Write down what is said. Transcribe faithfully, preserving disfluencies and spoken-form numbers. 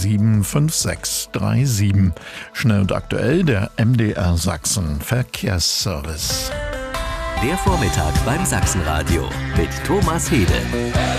sieben fünf sechs drei sieben. Schnell und aktuell der M D R Sachsen Verkehrsservice. Der Vormittag beim Sachsenradio mit Thomas Hede.